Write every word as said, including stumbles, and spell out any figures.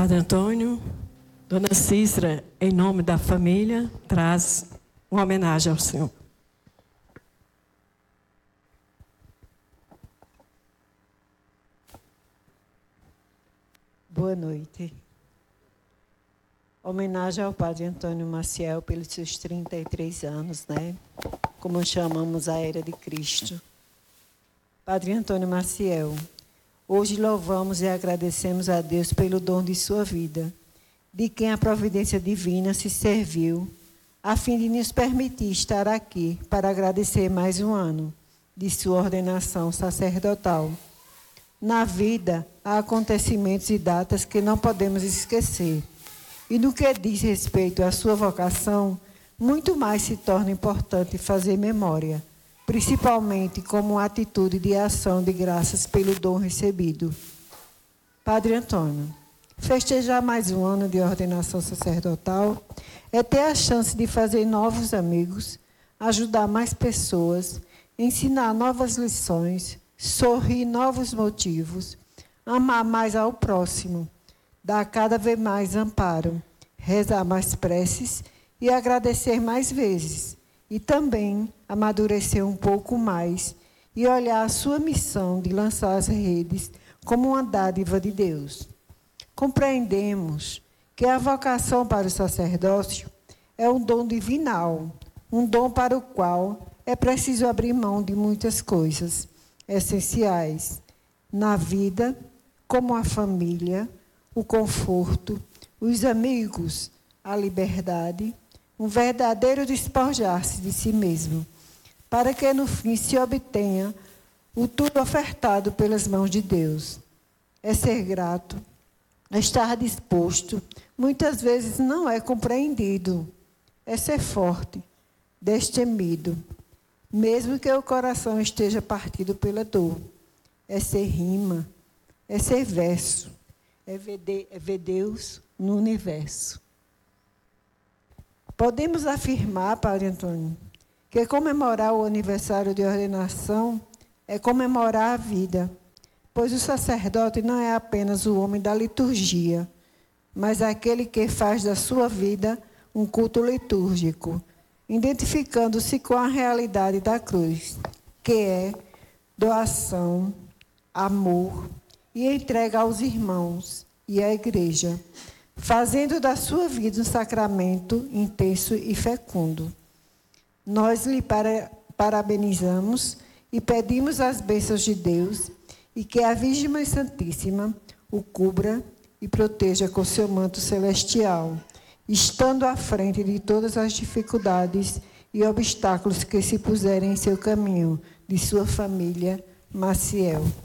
Padre Antônio, Dona Cícera, em nome da família, traz uma homenagem ao senhor. Boa noite. Homenagem ao Padre Antônio Maciel pelos seus trinta e três anos, né? Como chamamos a Era de Cristo. Padre Antônio Maciel, hoje louvamos e agradecemos a Deus pelo dom de sua vida, de quem a providência divina se serviu, a fim de nos permitir estar aqui para agradecer mais um ano de sua ordenação sacerdotal. Na vida, há acontecimentos e datas que não podemos esquecer. E no que diz respeito à sua vocação, muito mais se torna importante fazer memória, principalmente como uma atitude de ação de graças pelo dom recebido. Padre Antônio, festejar mais um ano de ordenação sacerdotal é ter a chance de fazer novos amigos, ajudar mais pessoas, ensinar novas lições, sorrir novos motivos, amar mais ao próximo, dar cada vez mais amparo, rezar mais preces e agradecer mais vezes, e também amadurecer um pouco mais e olhar a sua missão de lançar as redes como uma dádiva de Deus. Compreendemos que a vocação para o sacerdócio é um dom divinal, um dom para o qual é preciso abrir mão de muitas coisas essenciais na vida, como a família, o conforto, os amigos, a liberdade, um verdadeiro despojar-se de si mesmo, para que no fim se obtenha o tudo ofertado pelas mãos de Deus. É ser grato, é estar disposto, muitas vezes não é compreendido, é ser forte, destemido, mesmo que o coração esteja partido pela dor. É ser rima, é ser verso, é ver, de, é ver Deus no universo. Podemos afirmar, Padre Antônio, que comemorar o aniversário de ordenação é comemorar a vida, pois o sacerdote não é apenas o homem da liturgia, mas aquele que faz da sua vida um culto litúrgico, identificando-se com a realidade da cruz, que é doação, amor e entrega aos irmãos e à igreja, fazendo da sua vida um sacramento intenso e fecundo. Nós lhe para, parabenizamos e pedimos as bênçãos de Deus e que a Virgem Mãe Santíssima o cubra e proteja com seu manto celestial, estando à frente de todas as dificuldades e obstáculos que se puserem em seu caminho, de sua família, Maciel.